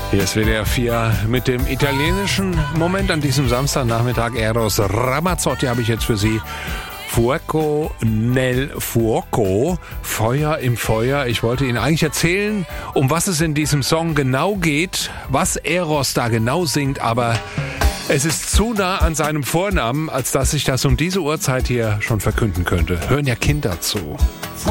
Hier ist WDR 4 mit dem italienischen Moment an diesem Samstagnachmittag. Eros Ramazzotti habe ich jetzt für Sie. Fuoco nel fuoco, Feuer im Feuer. Ich wollte Ihnen eigentlich erzählen, um was es in diesem Song genau geht, was Eros da genau singt, aber es ist zu nah an seinem Vornamen, als dass ich das um diese Uhrzeit hier schon verkünden könnte. Hören ja Kinder zu.